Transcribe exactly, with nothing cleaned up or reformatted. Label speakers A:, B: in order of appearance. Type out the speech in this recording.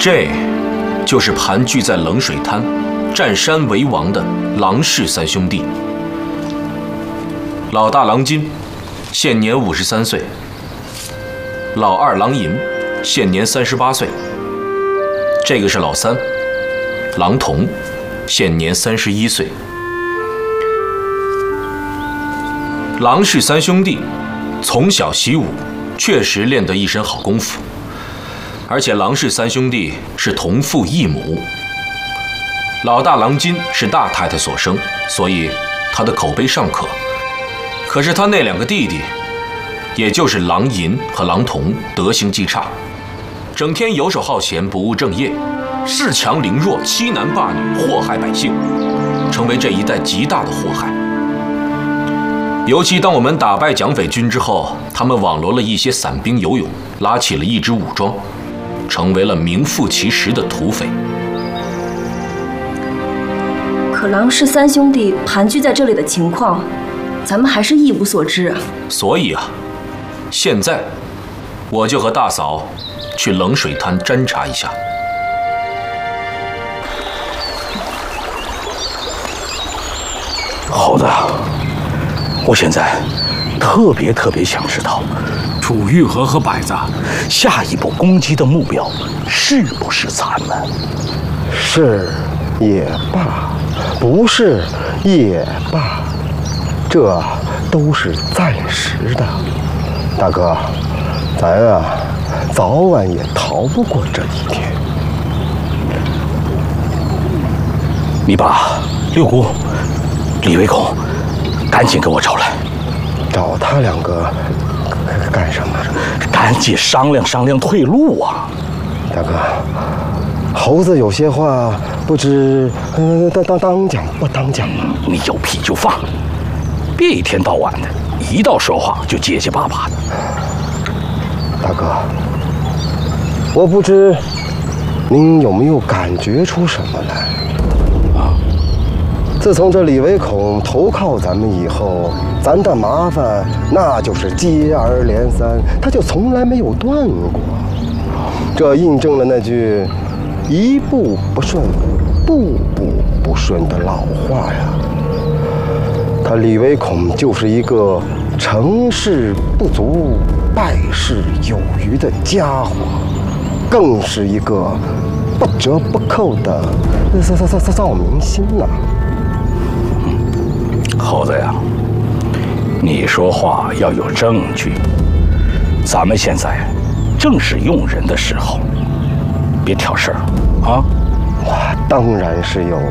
A: 这，就是盘踞在冷水滩、占山为王的郎氏三兄弟。老大郎金，现年五十三岁；老二郎银，现年三十八岁。这个是老三，郎同，现年三十一岁。郎氏三兄弟从小习武，确实练得一身好功夫。而且郎氏三兄弟是同父异母，老大郎金是大太太所生，所以他的口碑尚可。可是他那两个弟弟，也就是郎银和郎同，德行极差，整天游手好闲，不务正业，恃强凌弱，欺男霸女，祸害百姓，成为这一代极大的祸害。尤其当我们打败蒋匪军之后，他们网罗了一些散兵游勇，拉起了一支武装，成为了名副其实的土匪。
B: 可郎氏三兄弟盘踞在这里的情况，咱们还是一无所知啊。
A: 所以啊，现在我就和大嫂去冷水滩侦查一下。
C: 好的，我现在特别特别想知道，
D: 楚玉和和摆子
C: 下一步攻击的目标是不是咱们？
E: 是也罢，不是也罢，这都是暂时的。大哥，咱啊，早晚也逃不过这一天。
C: 你把六姑、李维孔赶紧给我找来。
E: 找他两个干什么？
C: 赶紧商量商量退路啊！
E: 大哥，猴子有些话不知嗯当当当讲不当讲啊。
C: 你有屁就放，别一天到晚的，一到说话就结结巴巴的。
E: 大哥，我不知您有没有感觉出什么来？啊，自从这李维孔投靠咱们以后，咱的麻烦那就是接二连三，他就从来没有断过。这印证了那句“一步不顺，步步不顺”的老话呀。他李维孔就是一个成事不足，败事有余的家伙，更是一个不折不扣的造造造造造明星呐！
C: 猴子呀，你说话要有证据。咱们现在正是用人的时候，别挑事儿啊！
E: 我当然是有